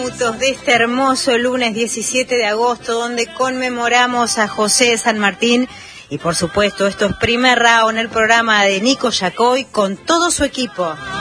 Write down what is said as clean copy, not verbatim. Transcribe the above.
minutos de este hermoso lunes 17 de agosto, donde conmemoramos a José de San Martín. Y por supuesto, esto es Primer Round, el programa de Nico Yacoy con todo su equipo.